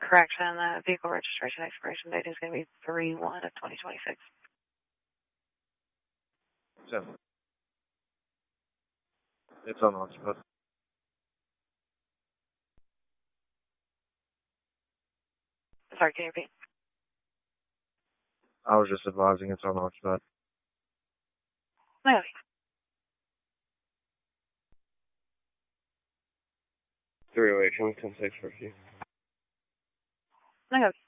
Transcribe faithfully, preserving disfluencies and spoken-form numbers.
Correction, the vehicle registration expiration date is going to be three one of twenty twenty-six. So, it's unoccupied. Sorry, can you repeat? I was just advising it's unoccupied. Okay. three oh eight, can we ten six for a few? Okay.